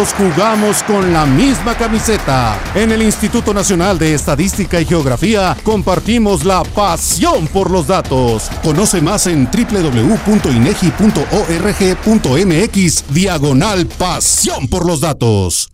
todos jugamos con la misma camiseta. En el Instituto Nacional de Estadística y Geografía compartimos la pasión por los datos. Conoce más en www.inegi.org.mx/pasión por los datos.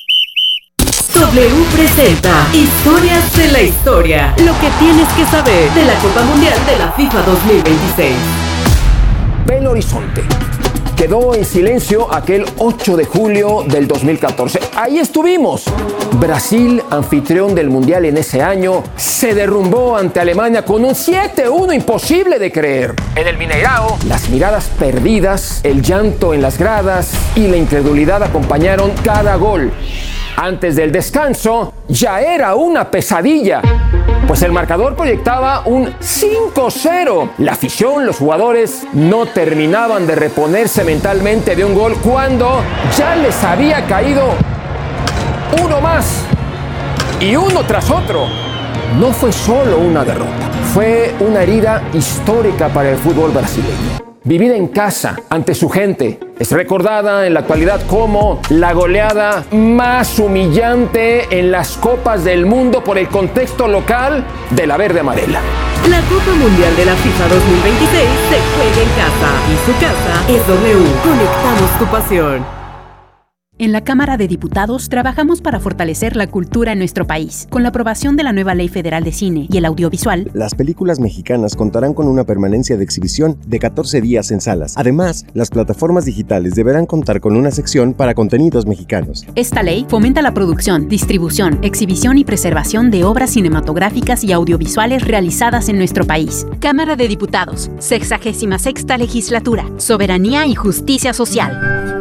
W presenta Historias de la Historia. Lo que tienes que saber de la Copa Mundial de la FIFA 2026. Belo Horizonte. Quedó en silencio aquel 8 de julio del 2014. Ahí estuvimos. Brasil, anfitrión del Mundial en ese año, se derrumbó ante Alemania con un 7-1 imposible de creer. En el Mineirao, las miradas perdidas, el llanto en las gradas y la incredulidad acompañaron cada gol. Antes del descanso, ya era una pesadilla, pues el marcador proyectaba un 5-0. La afición, los jugadores, no terminaban de reponerse mentalmente de un gol cuando ya les había caído uno más, y uno tras otro. No fue solo una derrota, fue una herida histórica para el fútbol brasileño. Vivida en casa, ante su gente, es recordada en la actualidad como la goleada más humillante en las Copas del Mundo por el contexto local de la verde amarela. La Copa Mundial de la FIFA 2026 se juega en casa y su casa es W. Conectamos tu pasión. En la Cámara de Diputados trabajamos para fortalecer la cultura en nuestro país. Con la aprobación de la nueva Ley Federal de Cine y el Audiovisual, las películas mexicanas contarán con una permanencia de exhibición de 14 días en salas. Además, las plataformas digitales deberán contar con una sección para contenidos mexicanos. Esta ley fomenta la producción, distribución, exhibición y preservación de obras cinematográficas y audiovisuales realizadas en nuestro país. Cámara de Diputados, 66ª Legislatura, Soberanía y Justicia Social.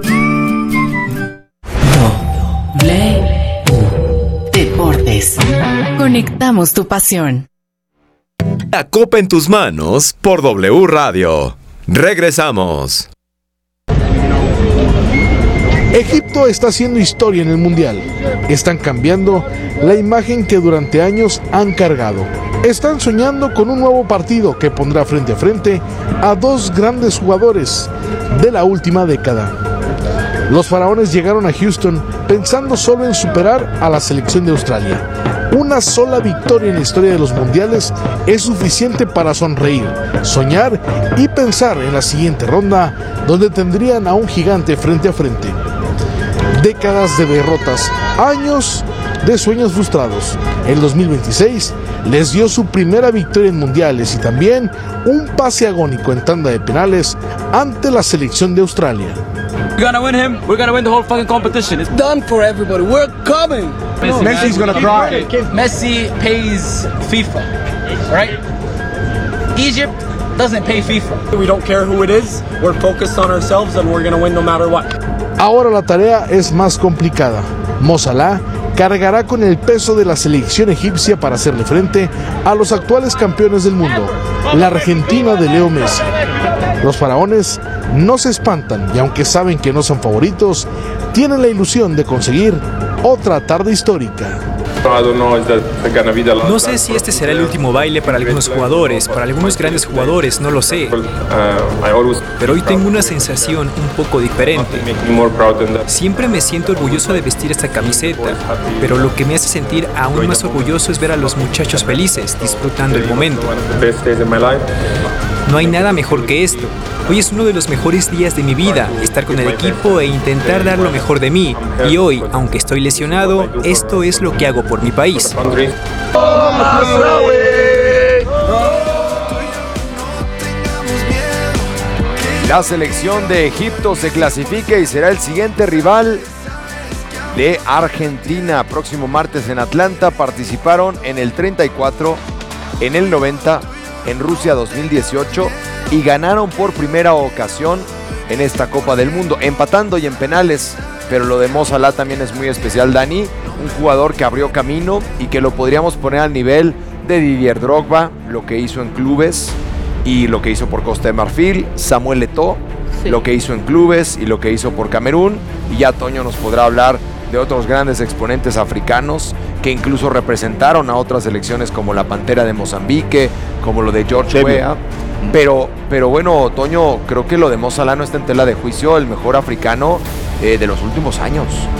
Deportes. Conectamos tu pasión. La Copa en tus manos por W Radio. Regresamos. Egipto está haciendo historia en el Mundial. Están cambiando la imagen que durante años han cargado. Están soñando con un nuevo partido que pondrá frente a frente a dos grandes jugadores de la última década. Los faraones llegaron a Houston pensando solo en superar a la selección de Australia. Una sola victoria en la historia de los mundiales es suficiente para sonreír, soñar y pensar en la siguiente ronda, donde tendrían a un gigante frente a frente. Décadas de derrotas, años de sueños frustrados. El 2026 les dio su primera victoria en mundiales y también un pase agónico en tanda de penales ante la selección de Australia. We're gonna win him. We're gonna win the whole fucking competition. It's done for everybody. We're coming. Messi's gonna cry. Messi pays FIFA, right? Egypt doesn't pay FIFA. We don't care who it is. We're focused on ourselves and we're gonna win no matter what. Ahora la tarea es más complicada. Mo Salah cargará con el peso de la selección egipcia para hacerle frente a los actuales campeones del mundo, la Argentina de Leo Messi. Los faraones no se espantan y aunque saben que no son favoritos, tienen la ilusión de conseguir otra tarde histórica. No sé si este será el último baile para algunos jugadores, para algunos grandes jugadores, no lo sé. Pero hoy tengo una sensación un poco diferente. Siempre me siento orgulloso de vestir esta camiseta, pero lo que me hace sentir aún más orgulloso es ver a los muchachos felices, disfrutando el momento. No hay nada mejor que esto. Hoy es uno de los mejores días de mi vida, estar con el equipo e intentar dar lo mejor de mí. Y hoy, aunque estoy lesionado, esto es lo que hago por mi país. La selección de Egipto se clasifica y será el siguiente rival de Argentina. Próximo martes en Atlanta. Participaron en el 34, en el 90, en Rusia 2018 y ganaron por primera ocasión en esta Copa del Mundo, empatando y en penales. Pero lo de Mo Salah también es muy especial, Dani, un jugador que abrió camino y que lo podríamos poner al nivel de Didier Drogba, lo que hizo en clubes y lo que hizo por Costa de Marfil, Samuel Eto'o, sí, lo que hizo en clubes y lo que hizo por Camerún, y ya Toño nos podrá hablar de otros grandes exponentes africanos que incluso representaron a otras selecciones como la Pantera de Mozambique, como lo de George Weah. Pero bueno, Toño, creo que lo de Mo Salah no está en tela de juicio, el mejor africano de los últimos años.